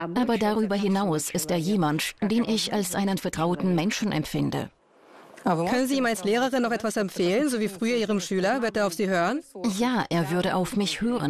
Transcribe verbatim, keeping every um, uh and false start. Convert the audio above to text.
Aber darüber hinaus ist er jemand, den ich als einen vertrauten Menschen empfinde. Können Sie ihm als Lehrerin noch etwas empfehlen, so wie früher Ihrem Schüler? Wird er auf Sie hören? Ja, er würde auf mich hören.